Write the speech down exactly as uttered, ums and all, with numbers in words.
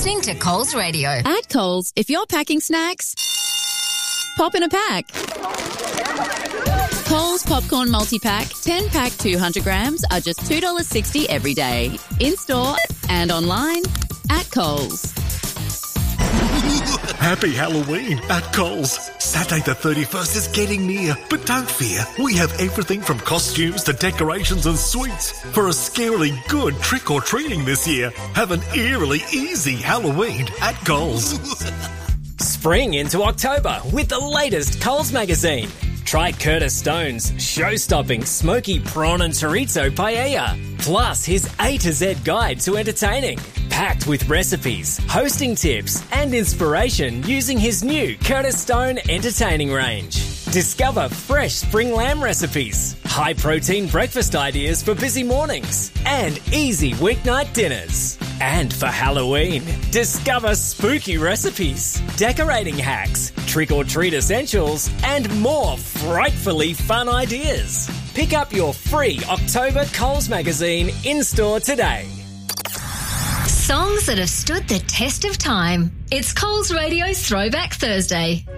listening to Coles Radio. At Coles, if you're packing snacks, pop in a pack. Coles Popcorn Multi-Pack, ten pack two hundred grams are just two dollars sixty every day. In-store and online at Coles. Happy Halloween at Coles. Saturday the thirty-first is getting near, but don't fear. We have everything from costumes to decorations and sweets for a scarily good trick-or-treating this year. Have an eerily easy Halloween at Coles. Spring into October with the latest Coles magazine. Try Curtis Stone's show-stopping smoky prawn and chorizo paella, plus his A to Z guide to entertaining, packed with recipes, hosting tips and inspiration using his new Curtis Stone entertaining range. Discover fresh spring lamb recipes, high-protein breakfast ideas for busy mornings, and easy weeknight dinners. And for Halloween, discover spooky recipes, decorating hacks, trick-or-treat essentials, and more frightfully fun ideas. Pick up your free October Coles magazine in-store today. Songs that have stood the test of time. It's Coles Radio Throwback Thursday.